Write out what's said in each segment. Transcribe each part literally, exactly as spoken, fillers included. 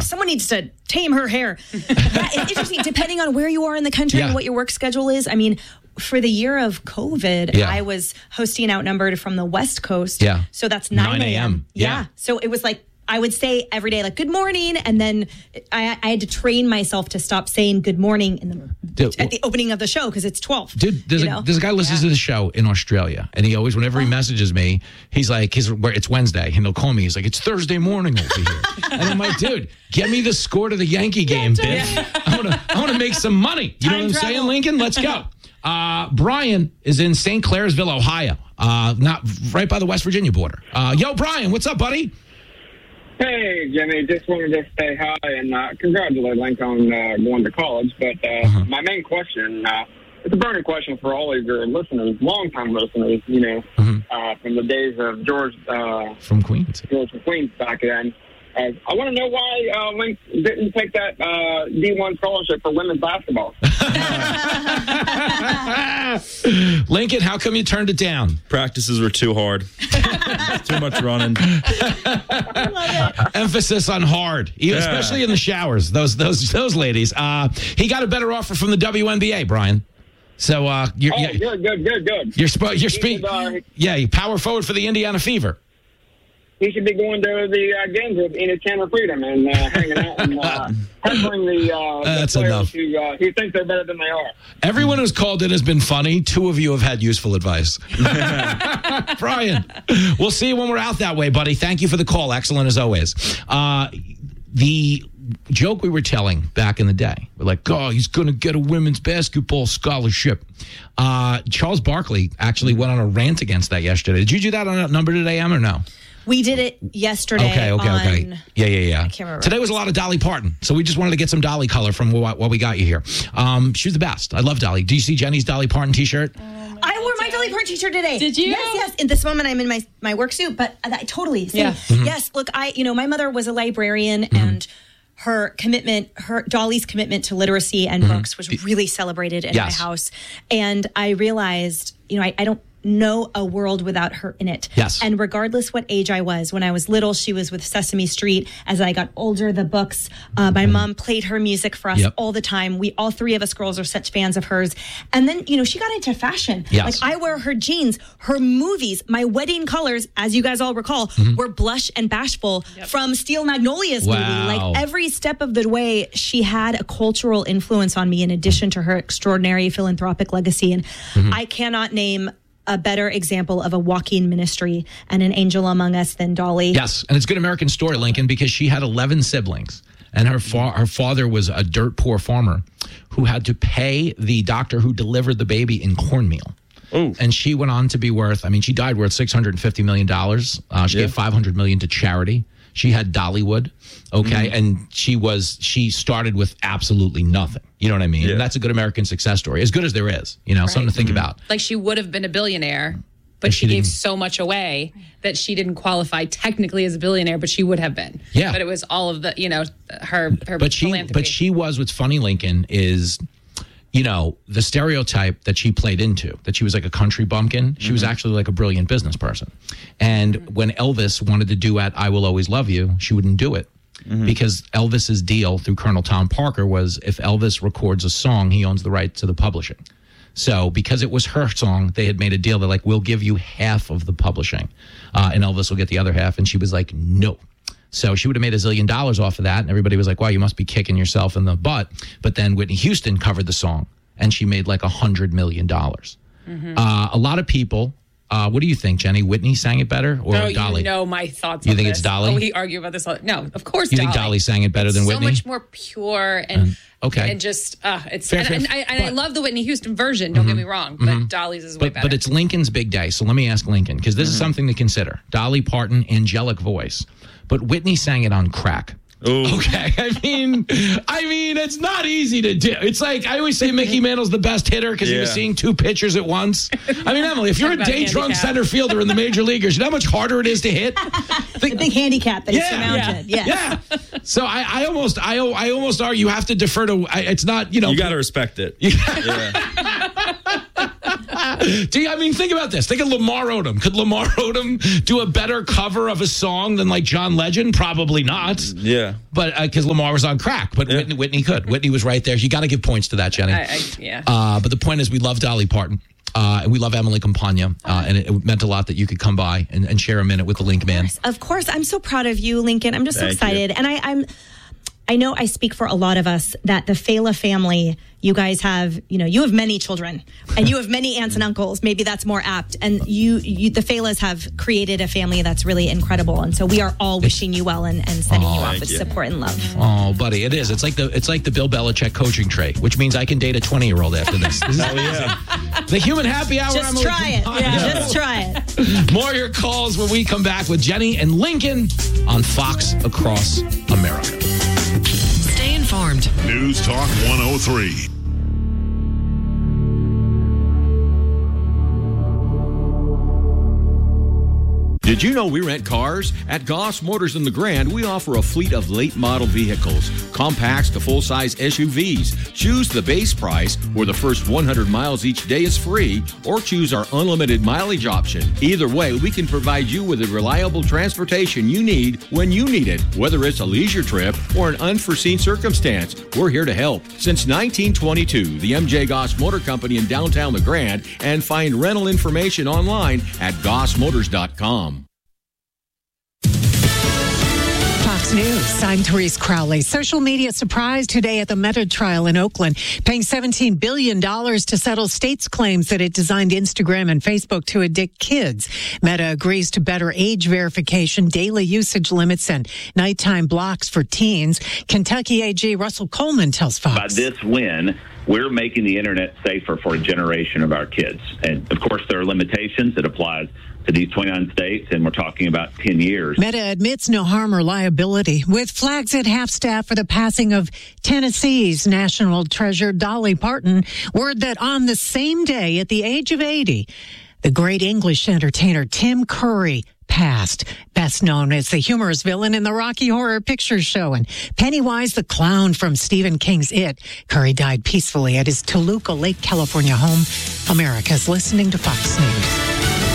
someone needs to tame her hair. Yeah, it's interesting. Depending on where you are in the country Yeah. and what your work schedule is. I mean, for the year of COVID, Yeah. I was hosting Outnumbered from the West Coast. Yeah. So that's nine nine a.m. Yeah. Yeah. So it was like, I would say every day, like, good morning. And then I, I had to train myself to stop saying good morning in the, Dude, at the opening of the show because it's twelve. Dude, there's, you a, know? there's a guy who listens Yeah. to the show in Australia, and he always, whenever he messages me, he's like, he's, it's Wednesday, and he'll call me. He's like, it's Thursday morning over here. And I'm like, dude, get me the score to the Yankee game, bitch. I want to I want to make some money. You know Time what I'm travel. saying, Lincoln? Let's go. Uh, Brian is in Saint Clairsville, Ohio, uh, not right by the West Virginia border. Uh, yo, Brian, what's up, buddy? Hey, Jimmy, just wanted to say hi and uh, congratulate Link on uh, going to college. But uh, Uh-huh. my main question, uh, it's a burning question for all of your listeners, longtime listeners, you know, Uh-huh. uh, from the days of George uh, From Queens. George from Queens back then. Uh, I want to know why uh, Link didn't take that uh, D one scholarship for women's basketball. Lincoln, how come you turned it down? Practices were too hard. Too much running. Emphasis on hard, Yeah. especially in the showers. Those those those ladies. Uh, he got a better offer from the W N B A, Brian. So uh, you're Oh, you're, good, good, good, good. you're, sp- you're He speak. should, uh, Yeah, you power forward for the Indiana Fever. He should be going to the uh, games with Enid Chandler Freedom and uh, hanging out and uh, heckling the, uh, the That's players enough. who, uh, who think they're better than they are. Everyone who's called in has been funny. Two of you have had useful advice. Brian, we'll see you when we're out that way, buddy. Thank you for the call. Excellent as always. Uh, the joke we were telling back in the day, we're like, oh, he's going to get a women's basketball scholarship. Uh, Charles Barkley actually went on a rant against that yesterday. Did you do that on Outnumbered at A M or no? We did it yesterday. Okay, okay, on, okay. Yeah, yeah, yeah. I can't remember. Today was a lot of Dolly Parton, so we just wanted to get some Dolly color from what, what we got you here. Um, she was the best. I love Dolly. Do you see Jenny's Dolly Parton T-shirt? I wore my Dolly Parton t-shirt today. Did you? Yes, yes. In this moment, I'm in my, my work suit, but I, I totally. Same. Yeah. Mm-hmm. Yes, look, I, you know, my mother was a librarian Mm-hmm. and her commitment, her Dolly's commitment to literacy and books was really celebrated in Yes. my house. And I realized, you know, I, I don't know a world without her in it. Yes. And regardless what age I was, when I was little, she was with Sesame Street. As I got older, the books, uh, my mom played her music for us Yep. all the time. We, all three of us girls are such fans of hers. And then, you know, she got into fashion. Yes. Like I wear her jeans, her movies, my wedding colors, as you guys all recall, Mm-hmm. were Blush and Bashful from Steel Magnolias Wow. movie. Like every step of the way, she had a cultural influence on me in addition to her extraordinary philanthropic legacy. And Mm-hmm. I cannot name a better example of a walking ministry and an angel among us than Dolly. Yes, and it's a good American story, Lincoln, because she had eleven siblings, and her fa- her father was a dirt poor farmer who had to pay the doctor who delivered the baby in cornmeal. Ooh. And she went on to be worth, I mean, she died worth six hundred fifty million dollars. Uh, she Yeah. gave five hundred million dollars to charity. She had Dollywood, okay? Mm-hmm. And she was, she started with absolutely nothing. You know what I mean? Yeah. And that's a good American success story, as good as there is, you know, something to think about. Like she would have been a billionaire, but And she, she gave didn't. so much away that she didn't qualify technically as a billionaire, but she would have been. Yeah. But it was all of the, you know, her her But she, philanthropy. but she was, what's funny, Lincoln, is, you know, the stereotype that she played into, that she was like a country bumpkin. She was actually like a brilliant business person. And when Elvis wanted to duet I Will Always Love You, she wouldn't do it. Because Elvis's deal through Colonel Tom Parker was if Elvis records a song, he owns the right to the publishing. So because it was her song, they had made a deal that like, we'll give you half of the publishing uh, and Elvis will get the other half. And she was like, no. So she would have made a zillion dollars off of that. And everybody was like, wow, you must be kicking yourself in the butt. But then Whitney Houston covered the song and she made like a hundred million dollars. Uh, a lot of people, uh, what do you think, Jenny? Whitney sang it better or Oh, Dolly? you know my thoughts You on think this. it's Dolly? Oh, we argue about this all. No, of course You Dolly. think Dolly sang it better than so Whitney? much more pure and okay. and just uh, it's Fair, and, fair, and, I, and I but- love the Whitney Houston version. Don't get me wrong, but Dolly's is way But, better. but it's Lincoln's big day. So let me ask Lincoln, because this is something to consider. Dolly Parton, angelic voice. But Whitney sang it on crack. Ooh. Okay, I mean, I mean, it's not easy to do. It's like I always say, Mickey Mantle's the best hitter because he was Yeah. seing two pitchers at once. I mean, Emily, if you're a Talk about day drunk handicap. center fielder in the major leaguers, you know how much harder it is to hit. The big handicap that is Yeah. surmounted. Yes. Yeah. So I, I almost, I, I almost argue you have to defer to. I, it's not, you know. You got to respect it. Yeah. Do you, I mean, think about this. Think of Lamar Odom. Could Lamar Odom do a better cover of a song than like John Legend? Probably not. Yeah. But because uh, Lamar was on crack, but yeah. Whitney, Whitney could. Whitney was right there. You got to give points to that, Jenny. I, I, yeah. Uh, but the point is, we love Dolly Parton. Uh, and we love Emily Campagna, uh, and it, it meant a lot that you could come by and, and share a minute with the Link Man. Of course, of course. I'm so proud of you, Lincoln. I'm just Thank so excited. You. And I, I'm, I know I speak for a lot of us that the Fela family, you guys have, you know, you have many children and you have many aunts and uncles. Maybe that's more apt. And you, you the Felas have created a family that's really incredible. And so we are all wishing you well and, and sending oh, you off with you. support and love. Oh, buddy, it is. It's like the it's like the Bill Belichick coaching trait, which means I can date a twenty-year-old after this. This is Hell yeah. the human happy hour. Just Emily try it. Campagna. Yeah, just try it. More of your calls when we come back with Jenny and Lincoln on Fox Across America. Stay informed. News Talk one oh three. Did you know we rent cars? At Goss Motors in the Grand, we offer a fleet of late model vehicles, compacts to full-size S U Vs. Choose the base price, where the first one hundred miles each day is free, or choose our unlimited mileage option. Either way, we can provide you with the reliable transportation you need when you need it. Whether it's a leisure trip or an unforeseen circumstance, we're here to help. Since nineteen twenty-two, the M J Goss Motor Company in downtown the Grand, and find rental information online at goss motors dot com. Fox News, I'm Therese Crowley. Social media surprised today at the Meta trial in Oakland, paying seventeen billion dollars to settle states' claims that it designed Instagram and Facebook to addict kids. Meta agrees to better age verification, daily usage limits, and nighttime blocks for teens. Kentucky A G Russell Coleman tells Fox. By this win, we're making the internet safer for a generation of our kids. And, of course, there are limitations that applies to these twenty-nine states, and we're talking about ten years. Meta admits no harm or liability, with flags at half-staff for the passing of Tennessee's national treasure, Dolly Parton. Word that on the same day, at the age of eighty, the great English entertainer Tim Curry passed, best known as the humorous villain in the Rocky Horror Picture Show and Pennywise the Clown from Stephen King's It. Curry died peacefully at his Toluca Lake, California home. America's listening to Fox News.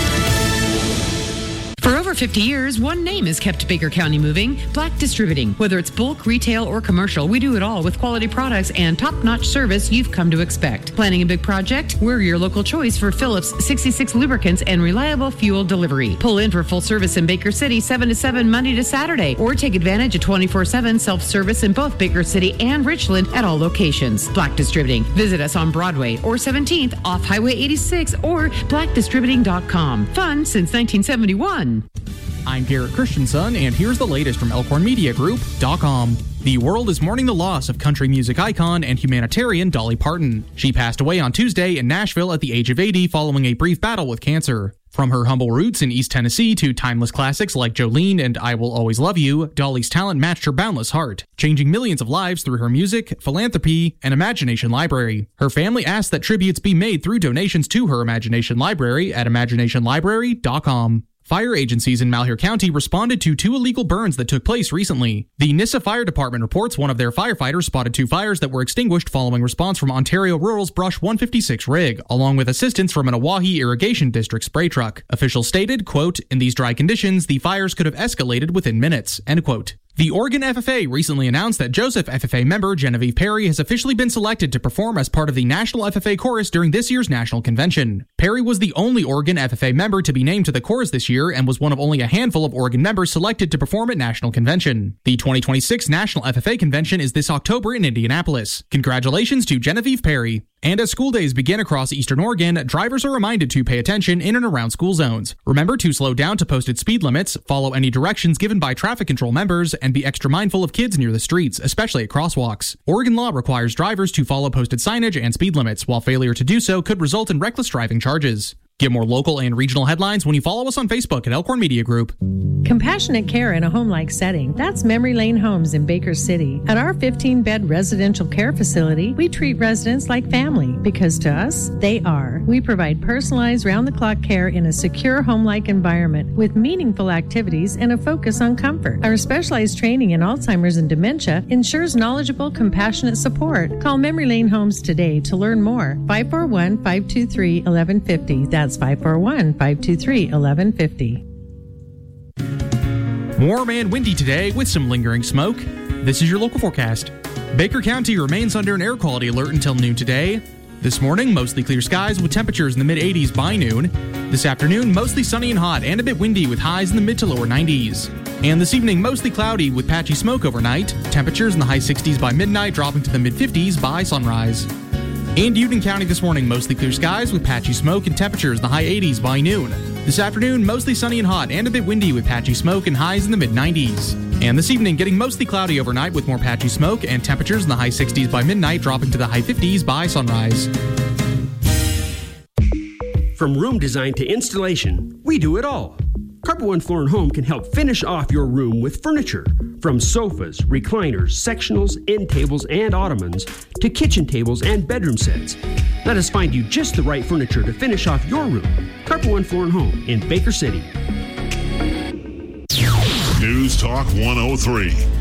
For over fifty years, one name has kept Baker County moving, Black Distributing. Whether it's bulk, retail, or commercial, we do it all with quality products and top-notch service you've come to expect. Planning a big project? We're your local choice for Phillips sixty-six lubricants and reliable fuel delivery. Pull in for full service in Baker City seven to seven Monday to Saturday, or take advantage of twenty-four seven self-service in both Baker City and Richland at all locations. Black Distributing. Visit us on Broadway or seventeenth off Highway eighty-six or black distributing dot com. Fun since nineteen seventy-one. I'm Garrett Christensen, and here's the latest from Elkhorn Media Group dot com. The world is mourning the loss of country music icon and humanitarian Dolly Parton. She passed away on Tuesday in Nashville at the age of eighty following a brief battle with cancer. From her humble roots in East Tennessee to timeless classics like Jolene and I Will Always Love You, Dolly's talent matched her boundless heart, changing millions of lives through her music, philanthropy, and Imagination Library. Her family asked that tributes be made through donations to her Imagination Library at imagination library dot com. Fire agencies in Malheur County responded to two illegal burns that took place recently. The Nissa Fire Department reports one of their firefighters spotted two fires that were extinguished following response from Ontario Rural's Brush one fifty-six rig, along with assistance from an Oahe Irrigation District spray truck. Officials stated, quote, "In these dry conditions, the fires could have escalated within minutes," end quote. The Oregon F F A recently announced that Joseph F F A member Genevieve Perry has officially been selected to perform as part of the National F F A Chorus during this year's national convention. Perry was the only Oregon F F A member to be named to the chorus this year and was one of only a handful of Oregon members selected to perform at national convention. The twenty twenty-six National F F A Convention is this October in Indianapolis. Congratulations to Genevieve Perry. And as school days begin across Eastern Oregon, drivers are reminded to pay attention in and around school zones. Remember to slow down to posted speed limits, follow any directions given by traffic control members, and be extra mindful of kids near the streets, especially at crosswalks. Oregon law requires drivers to follow posted signage and speed limits, while failure to do so could result in reckless driving charges. Get more local and regional headlines when you follow us on Facebook at Elkhorn Media Group. Compassionate care in a home-like setting. That's Memory Lane Homes in Baker City. At our fifteen-bed residential care facility, we treat residents like family because to us, they are. We provide personalized round-the-clock care in a secure home-like environment with meaningful activities and a focus on comfort. Our specialized training in Alzheimer's and dementia ensures knowledgeable, compassionate support. Call Memory Lane Homes today to learn more. five four one, five two three, one one five zero. That's five four one, five two three, one one five zero. Warm and windy today with some lingering smoke. This is your local forecast. Baker County remains under an air quality alert until noon today. This morning, mostly clear skies with temperatures in the mid eighties by noon. This afternoon, mostly sunny and hot and a bit windy with highs in the mid to lower nineties. And this evening, mostly cloudy with patchy smoke overnight. Temperatures in the high sixties by midnight, dropping to the mid fifties by sunrise. In Union County this morning, mostly clear skies with patchy smoke and temperatures in the high eighties by noon. This afternoon, mostly sunny and hot and a bit windy with patchy smoke and highs in the mid nineties. And this evening, getting mostly cloudy overnight with more patchy smoke and temperatures in the high sixties by midnight, dropping to the high fifties by sunrise. From room design to installation, we do it all. Carpet One Floor and Home can help finish off your room with furniture. From sofas, recliners, sectionals, end tables, and ottomans to kitchen tables and bedroom sets. Let us find you just the right furniture to finish off your room. Carpet One Floor and Home in Baker City. News Talk one oh three.